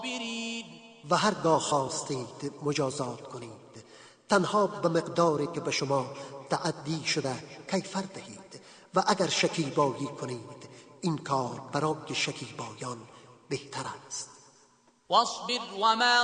و هرگاه خواستید مجازات کنید تنها به مقداری که به شما تعدی شده کیفر دهید و اگر شکیبایی کنید این کار برای شکیبایان بهتر است. واصبر وما